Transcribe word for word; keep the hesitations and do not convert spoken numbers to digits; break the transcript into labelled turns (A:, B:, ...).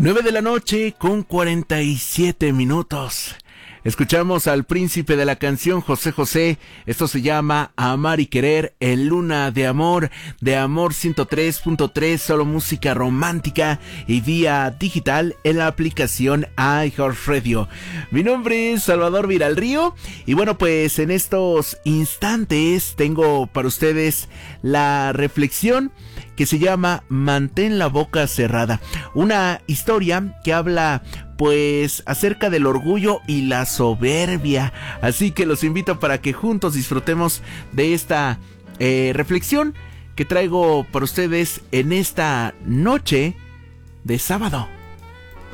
A: Nueve de la noche con cuarenta y siete minutos. Escuchamos al príncipe de la canción, José José. Esto se llama Amar y Querer, en Luna de Amor, de Amor ciento tres punto tres, solo música romántica y vía digital en la aplicación iHeartRadio. Mi nombre es Salvador Viralrío y bueno, pues en estos instantes tengo para ustedes la reflexión que se llama Mantén la boca cerrada. Una historia que habla pues acerca del orgullo y la soberbia. Así que los invito para que juntos disfrutemos de esta eh, reflexión que traigo para ustedes en esta noche de sábado.